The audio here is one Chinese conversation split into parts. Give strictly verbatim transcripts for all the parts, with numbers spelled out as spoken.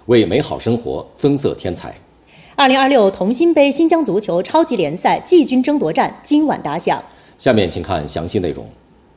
为美好生活增色添彩。 二零二六同心杯新疆足球超级联赛季军争夺战今晚打响。 下面请看详细内容。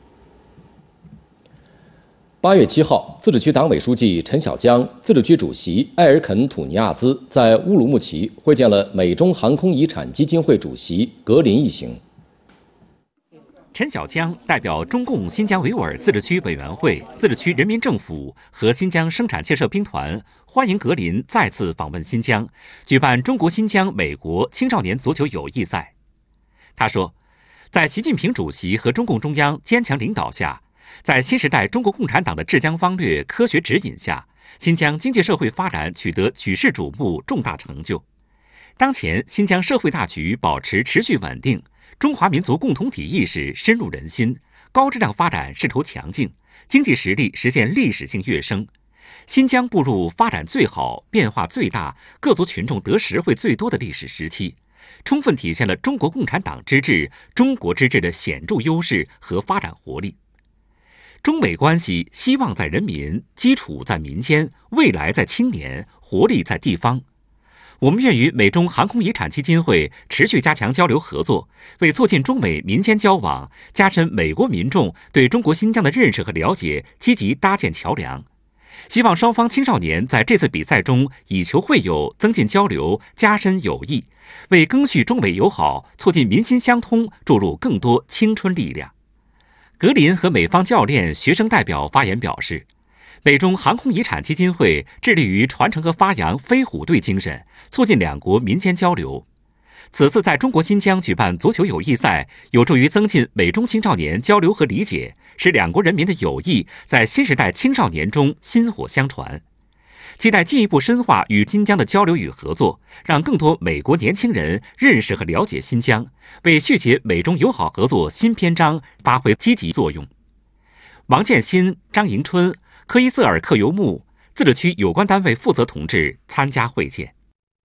八月七号，自治区党委书记陈小江、自治区主席埃尔肯·土尼亚兹在乌鲁木齐会见了美中航空遗产基金会主席格林一行。 陈小江代表中共新疆维吾尔自治区委员会、自治区人民政府和新疆生产建设兵团欢迎格林再次访问新疆，举办中国新疆美国青少年足球友谊赛。他说，在习近平主席和中共中央坚强领导下，在新时代中国共产党的治疆方略科学指引下，新疆经济社会发展取得举世瞩目重大成就。当前新疆社会大局保持持续稳定，中华民族共同体意识深入人心，高质量发展势头强劲，经济实力实现历史性跃升。新疆步入发展最好、变化最大、各族群众得实惠最多的历史时期，充分体现了中国共产党之治、中国之治的显著优势和发展活力。中美关系希望在人民，基础在民间，未来在青年，活力在地方。我们愿与美中航空遗产基金会持续加强交流合作，为促进中美民间交往、加深美国民众对中国新疆的认识和了解积极搭建桥梁。希望双方青少年在这次比赛中以球会友，增进交流，加深友谊，为赓续中美友好、促进民心相通注入更多青春力量。格林和美方教练、学生代表发言表示，美中航空遗产基金会致力于传承和发扬飞虎队精神，促进两国民间交流。此次在中国新疆举办足球友谊赛，有助于增进美中青少年交流和理解，使两国人民的友谊在新时代青少年中薪火相传。期待进一步深化与新疆的交流与合作，让更多美国年轻人认识和了解新疆，为续写美中友好合作新篇章发挥积极作用。王建新、张迎春、科伊瑟尔克尤木自治区有关单位负责同志参加会见。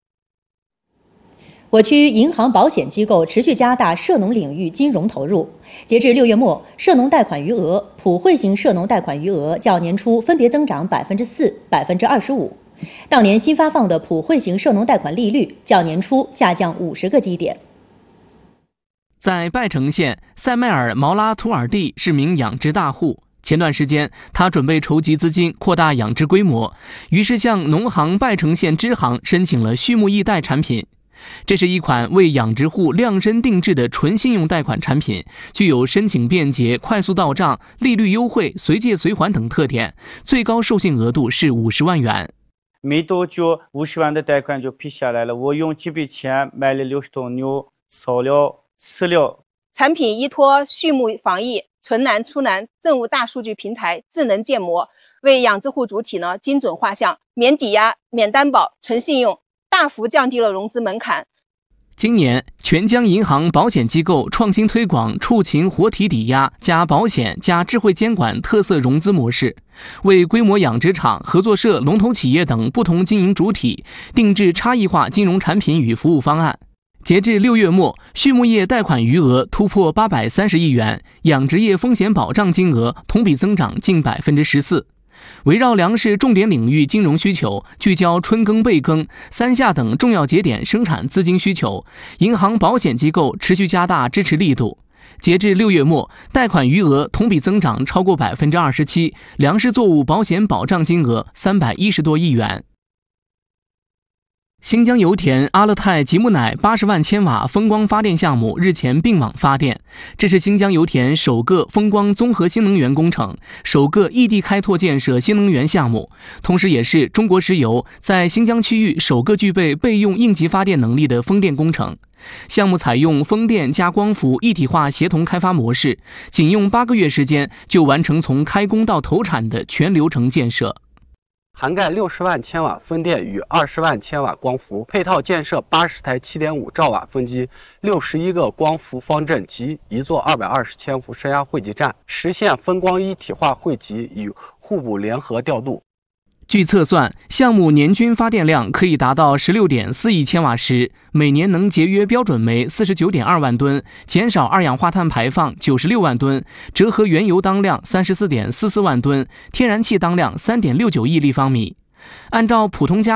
我区银行保险机构持续加大涉农领域金融投入。截至六月末，涉农贷款余额、普惠型涉农贷款余额较年初分别增长百分之四、百分之二十五。当年新发放的普惠型涉农贷款利率较年初下降五十个基点。 在拜城县，塞迈尔·毛拉图尔蒂是名养殖大户。前段时间，他准备筹集资金扩大养殖规模，于是向农行拜城县支行申请了畜牧易贷产品。这是一款为养殖户量身定制的纯信用贷款产品，具有申请便捷、快速到账、利率优惠、随借随还等特点，最高授信额度是五十万元。 没多久，五十万的贷款就批下来了。我用这笔钱买了六十头牛，草料、饲料。 产品依托畜牧防疫、存栏出栏政务大数据平台智能建模，为养殖户主体呢精准画像，免抵押、免担保、纯信用，大幅降低了融资门槛。 今年，全疆银行保险机构创新推广畜禽活体抵押加保险加智慧监管特色融资模式，为规模养殖场、合作社、龙头企业等不同经营主体定制差异化金融产品与服务方案。截至六月末，畜牧业贷款余额突破八百三十亿元，养殖业风险保障金额同比增长近百分之十四。围绕粮食重点领域金融需求，聚焦春耕、备耕、三夏等重要节点生产资金需求，银行保险机构持续加大支持力度。截至六月末，贷款余额同比增长超过百分之二十七，粮食作物保险保障金额三百一十多亿元。新疆油田阿勒泰吉木乃八十万千瓦风光发电项目日前并网发电，这是新疆油田首个风光综合新能源工程，首个异地开拓建设新能源项目，同时也是中国石油在新疆区域首个具备备用应急发电能力的风电工程。项目采用风电加光伏一体化协同开发模式，仅用八个月时间就完成从开工到投产的全流程建设。 涵盖六十万千瓦风电与二十万千瓦光伏，配套建设八十台 七点五兆瓦风机、六十一个光伏方阵及一座二百二十千伏升压汇集站，实现风光一体化汇集与互补联合调度。 据测算，项目年均发电量可以达到 十六点四亿千瓦时，每年能节约标准煤 四十九点二万吨，减少二氧化碳排放九十六万吨，折合原油当量 三十四点四四万吨，天然气当量 三点六九亿立方米。按照普通家